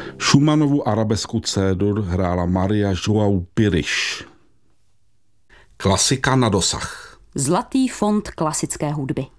Schumannovu arabesku C-dur hrála Maria João Pires. Klasika na dosah. Zlatý fond klasické hudby.